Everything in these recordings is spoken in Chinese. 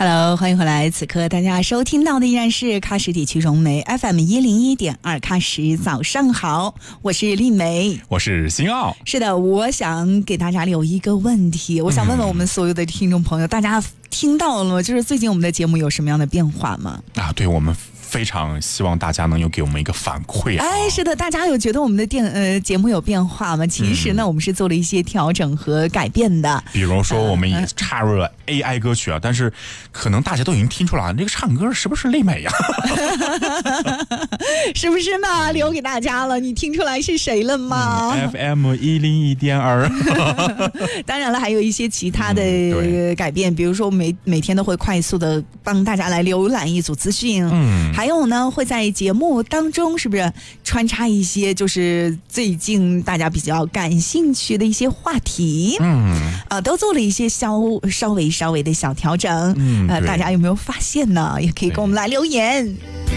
Hello， 欢迎回来。此刻大家收听到的依然是喀什地区融媒 FM101.2喀什，早上好，我是丽梅， 我是新奥。 是的，我想给大家留一个问题，我想问问我们所有的听众朋友，大家听到了吗？就是最近我们的节目有什么样的变化吗？ 对，我们非常希望大家能有给我们一个反馈是的，大家有觉得我们的节目有变化吗？其实呢，我们是做了一些调整和改变的。 比如说，我们也插入了 AI 歌曲但是可能大家都已经听出来了，这个唱歌是不是丽美呀？ 是不是嘛？留给大家了，你听出来是谁了吗 ？FM101.2。 当然了，还有一些其他的改变，比如说每天都会快速的帮大家来浏览一组资讯。还有呢，会在节目当中是不是穿插一些就是最近大家比较感兴趣的一些话题？都做了一些稍微的小调整。大家有没有发现呢？也可以跟我们来留言。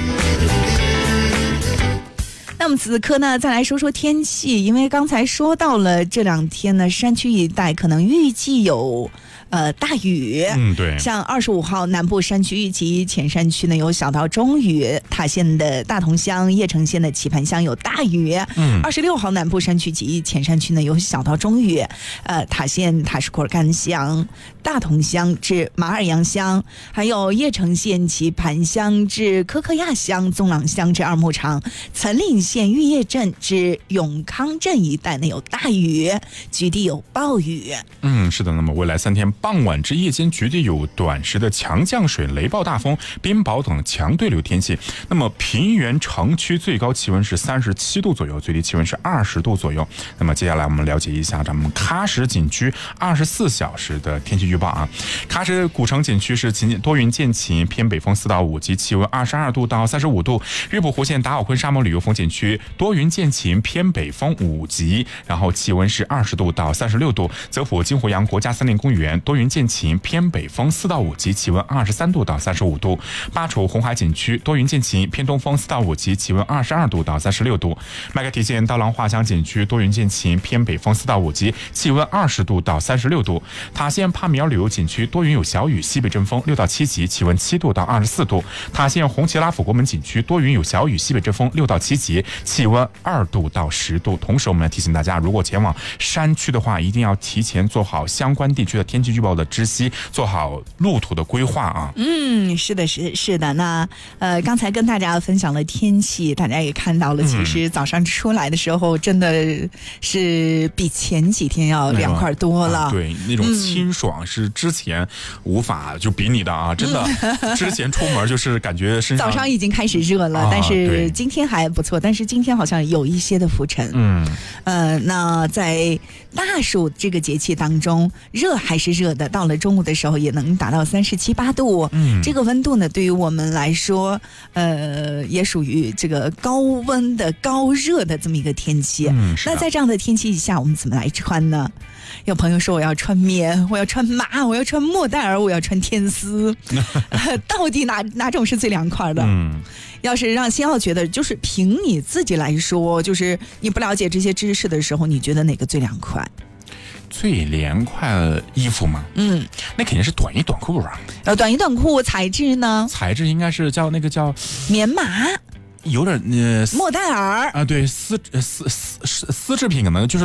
那么此刻呢，再来说说天气，因为刚才说到了这两天呢，山区一带可能预计有大雨。 对， 像25号南部山区及前山区呢有小到中雨，塔县的大同乡、叶城县的棋盘乡有大雨。26号南部山区及前山区呢有小到中雨，塔县塔什库尔干乡、大同乡至马尔洋乡，还有叶城县棋盘乡至科克亚乡、宗朗乡至二牧场、岑岭县玉叶镇至永康镇一带呢有大雨，局地有暴雨。 是的，那么未来3天傍晚至夜间局地有短时的强降水、雷暴大风、冰雹等强对流天气。那么平原城区最高气温是37度左右，最低气温是20度左右。那么接下来我们了解一下咱们喀什景区24小时的天气预报啊。喀什古城景区是多云见晴，偏北风4到5级，气温22度到35度。日普湖县达尔昆沙漠旅游风景区多云见晴，偏北风5级，然后气温是20度到36度。泽普金湖洋国家森林公园多云见晴，偏北风4到5级，气温23度到35度。巴楚红海景区多云见晴，偏东风4到5级，气温22度到36度。麦克提县刀郎画乡景区多云见晴，偏北风4到5级，气温20度到36度。塔县帕米尔旅游景区多云有小雨，西北阵风6到7级，气温7度到24度。塔县红旗拉府国门景区多云有小雨，西北阵风6到7级，气温2度到10度。同时我们提醒大家，如果前往山区的话，一定要提前做好相关地区的天气预报的知悉，做好路途的规划啊。 是的，是的。那刚才跟大家分享了天气，大家也看到了，其实早上出来的时候真的是比前几天要凉快多了。 对，那种清爽是之前无法就比拟的啊，真的。之前出门就是感觉身上早上已经开始热了，但是今天还不错，但是今天好像有一些的浮尘。那在大暑这个节气当中，热还是热的，到了中午的时候也能达到37、8度。这个温度呢，对于我们来说，也属于这个高温的高热的这么一个天气。那在这样的天气下，我们怎么来穿呢？有朋友说我要穿棉，我要穿麻，我要穿莫代尔，我要穿天丝，到底哪种是最凉快的？要是让新奥觉得，就是凭你自己来说，就是你不了解这些知识的时候，你觉得哪个最凉快？ 最凉快的衣服吗？那肯定是短衣短裤啊。 短衣短裤材质呢？ 材质应该是叫棉麻。 有点莫代尔对，丝制品可能就是